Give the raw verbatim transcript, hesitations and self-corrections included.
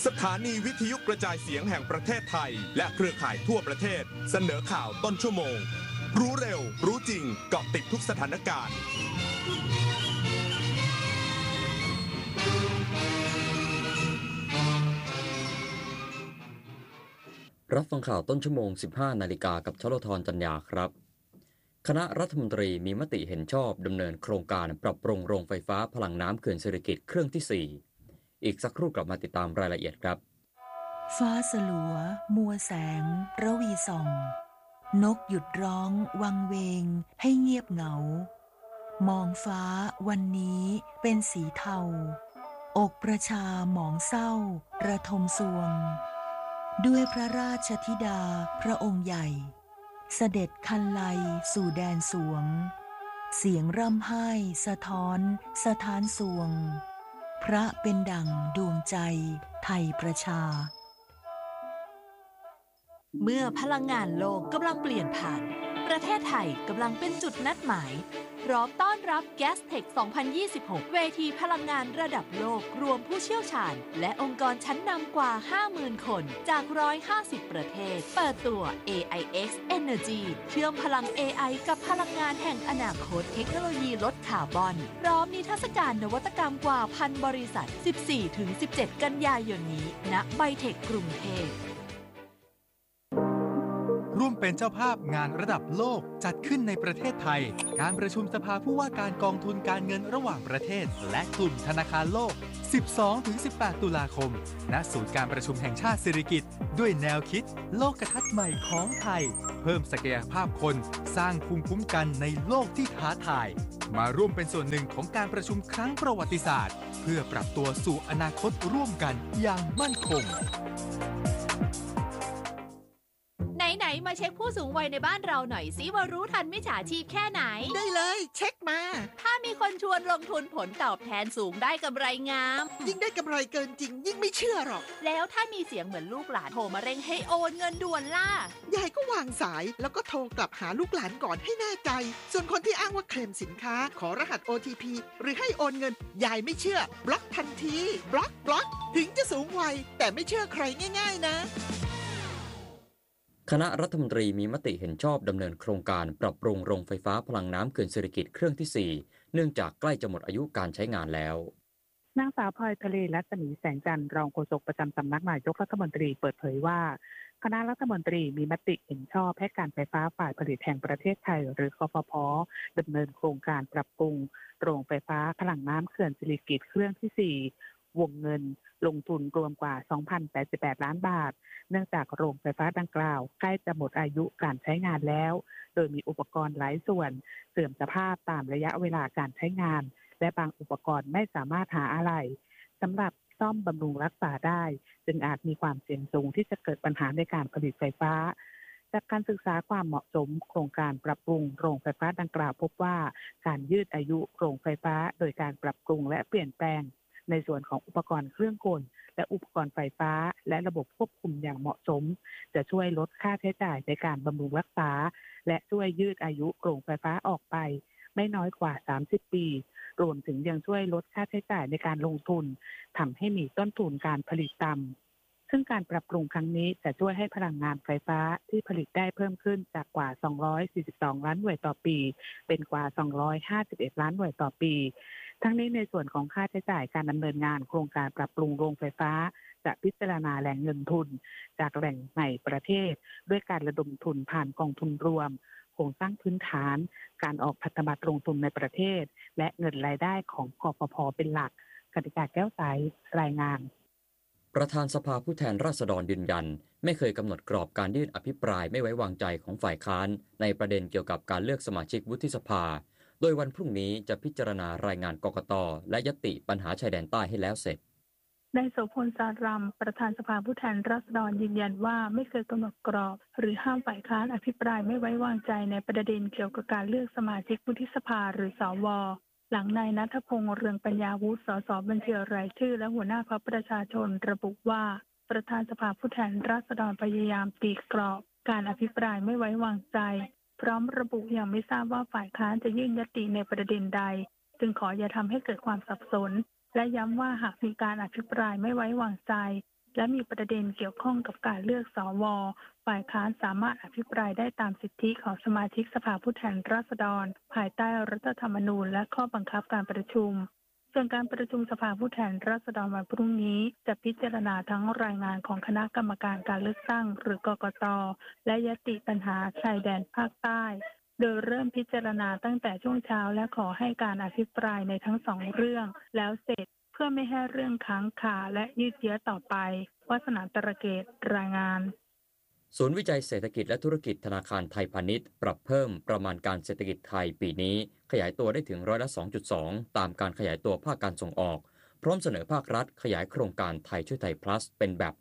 สถานีวิทยุกระจายเสียงแห่งประเทศไทยและเครือข่ายทั่วประเทศเสนอข่าวต้นชั่วโมงรู้เร็วรู้จริงเกาะติดทุกสถานการณ์รับฟังข่าวต้นชั่วโมง สิบห้า นาฬิกากับชลธรจัญญาครับคณะรัฐมนตรีมีมติเห็นชอบดำเนินโครงการปรับปรุงโรงไฟฟ้าพลังน้ำเขื่อนสิริกิติ์เครื่องที่ สี่ อีกสักครู่กลับมาติดตามรายละเอียดครับฟ้าสลัวมัวแสงระวีส่องนกหยุดร้องวังเวงให้เงียบเหงามองฟ้าวันนี้เป็นสีเทาอกประชาหมองเศร้าระทมสวงด้วยพระราชธิดาพระองค์ใหญ่เสด็จคันไลสู่แดนสวงเสียงร่ำไห้สะท้อนสะท้านสวงพระเป็นดั่งดวงใจไทยประชาเมื่อพลังงานโลกกำลังเปลี่ยนผ่านประเทศไทยกำลังเป็นจุดนัดหมายพร้อมต้อนรับ Gastech สองพันยี่สิบหก เวทีพลังงานระดับโลกรวมผู้เชี่ยวชาญและองค์กรชั้นนำกว่า ห้าหมื่น คนจากหนึ่งร้อยห้าสิบประเทศเปิดตัว เอ ไอ เอ็กซ์ Energy เชื่อมพลัง เอ ไอ กับพลังงานแห่งอนาคตเทคโนโลยีลดคาร์บอนพร้อมนิทรรศการนวัตกรรมกว่าพันบริษัท สิบสี่ถึงสิบเจ็ด กันยายนนี้ณไบเทคกรุงเทพร่วมเป็นเจ้าภาพงานระดับโลกจัดขึ้นในประเทศไทยการประชุมสภาผู้ว่าการกองทุนการเงินระหว่างประเทศและกลุ่มธนาคารโลก สิบสองถึงสิบแปด ตุลาคมณศูนย์การประชุมแห่งชาติสิริกิติ์ด้วยแนวคิดโลกทัศน์ใหม่ของไทยเพิ่มศักยภาพคนสร้างภูมิคุ้มกันในโลกที่ท้าทายมาร่วมเป็นส่วนหนึ่งของการประชุมครั้งประวัติศาสตร์เพื่อปรับตัวสู่อนาคตร่วมกันอย่างมั่นคงไหนๆมาเช็คผู้สูงวัยในบ้านเราหน่อยสิว่ารู้ทันมิจฉาชีพแค่ไหนได้เลยเช็คมาถ้ามีคนชวนลงทุนผลตอบแทนสูงได้กำไรงามยิ่งได้กำไรเกินจริงยิ่งไม่เชื่อหรอกแล้วถ้ามีเสียงเหมือนลูกหลานโทรมาเร่งให้โอนเงินด่วนล่ะยายก็วางสายแล้วก็โทรกลับหาลูกหลานก่อนให้แน่ใจส่วนคนที่อ้างว่าเคลมสินค้าขอรหัส โอ ที พี หรือให้โอนเงินยายไม่เชื่อบล็อกทันทีบล็อกบล็อกถึงจะสูงวัยแต่ไม่เชื่อใครง่ายๆนะคณะรัฐมนตรีมีมติเห็นชอบดำเนินโครงการปรับปรุงโรงไฟฟ้าพลังน้ำเขื่อนสิริกิติ์เครื่องที่ สี่ เนื่องจากใกล้จะหมดอายุการใช้งานแล้วนางสาวพลอยทะเลรัศมีแสงจันทร์รองโฆษกประจำสำนักนายกรัฐมนตรีเปิดเผยว่าคณะรัฐมนตรีมีมติเห็นชอบให้การไฟฟ้าฝ่ายผลิตแห่งประเทศไทยหรือกฟผ.ดำเนินโครงการปรับปรุงโรงไฟฟ้าพลังน้ำเขื่อนสิริกิติ์เครื่องที่ สี่ วงเงินลงทุนรวมกว่า สองพันแปดสิบแปด ล้านบาทเนื่องจากโรงไฟฟ้าดังกล่าวใกล้จะหมดอายุการใช้งานแล้วโดยมีอุปกรณ์หลายส่วนเสื่อมสภาพตามระยะเวลาการใช้งานและบางอุปกรณ์ไม่สามารถหาอะไหล่สำหรับซ่อมบำรุงรักษาได้จึงอาจมีความเสี่ยงสูงที่จะเกิดปัญหาในการผลิตไฟฟ้าจากการศึกษาความเหมาะสมโครงการปรับปรุงโรงไฟฟ้าดังกล่าวพบว่าการยืดอายุโรงไฟฟ้าโดยการปรับปรุงและเปลี่ยนแปลงในส่วนของอุปกรณ์เครื่องกลและอุปกรณ์ไฟฟ้าและระบบควบคุมอย่างเหมาะสมจะช่วยลดค่าใช้จ่ายในการบำรุงรักษาและช่วยยืดอายุโรงไฟฟ้าออกไปไม่น้อยกว่าสามสิบปีรวมถึงยังช่วยลดค่าใช้จ่ายในการลงทุนทำให้มีต้นทุนการผลิตต่ำซึ่งการปรับปรุงครั้งนี้จะช่วยให้พลังงานไฟฟ้าที่ผลิตได้เพิ่มขึ้นจากกว่าสองร้อยสี่สิบสองล้านหน่วยต่อปีเป็นกว่าสองร้อยห้าสิบเอ็ดล้านหน่วยต่อปีทั้งนี้ในส่วนของค่าใช้จ่ายการดำเนินงานโครงการปรับปรุงโรงไฟฟ้าจะพิจารณาแหล่งเงินทุนจากแหล่งในประเทศด้วยการระดมทุนผ่านกองทุนรวมโครงสร้างพื้นฐานการออกพันธบัตรลงทุนในประเทศและเงินรายได้ของกฟผ.เป็นหลักกติกาแก้วใสรายงานประธานสภาผู้แทนราษฎรยืนยันไม่เคยกำหนดกรอบการยื่นอภิปรายไม่ไว้วางใจของฝ่ายค้านในประเด็นเกี่ยวกับการเลือกสมาชิกวุฒิสภาโดยวันพรุ่งนี้จะพิจารณารายงานกกต.และญัตติปัญหาชายแดนใต้ให้แล้วเสร็จนายโสพล สารัมประธานสภาผู้แทนราษฎรยืนยันว่าไม่เคยกำหนดกรอบหรือห้ามฝ่ายค้านอภิปรายไม่ไว้วางใจในประเด็นเกี่ยวกับการเลือกสมาชิกวุฒิสภาหรือสว.หลังนายณัฐพงษ์ เรืองปัญญาวุฒิ สสบัญชีรายชื่อและหัวหน้าพรรคประชาชนระบุว่าประธานสภาผู้แทนราษฎรพยายามตีกรอบการอภิปรายไม่ไว้วางใจพร้อมระบุยังไม่ทราบว่าฝ่ายค้านจะยื่นญัตติในประเด็นใดจึงขออย่าทำให้เกิดความสับสนและย้ำว่าหากมีการอภิปรายไม่ไว้วางใจและมีประเด็นเกี่ยวข้องกับการเลือกสวฝ่ายค้านสามารถอภิปรายได้ตามสิทธิของสมาชิกสภาผู้แทนราษฎรภายใต้รัฐธรรมนูญและข้อบังคับการประชุมส่วนการประชุมสภาผู้แทนราษฎรวันพรุ่งนี้จะพิจารณาทั้งรายงานของคณะกรรมการการเลือกตั้งหรือกกต.และญัตติปัญหาชายแดนภาคใต้โดยเริ่มพิจารณาตั้งแต่ช่วงเช้าและขอให้การอภิปรายในทั้งสองเรื่องแล้วเสร็จเพื่อไม่ให้เรื่องค้างคาและยืดเยื้อต่อไปวาสนาตระเกตรายงานศูนย์วิจัยเศรษฐกิจและธุรกิจธนาคารไทยพาณิชย์ปรับเพิ่มประมาณการเศรษฐกิจไทยปีนี้ขยายตัวได้ถึงร้อยละ สองจุดสอง ตามการขยายตัวภาคการส่งออกพร้อมเสนอภาครัฐขยายโครงการไทยช่วยไทย plus เป็นแบบ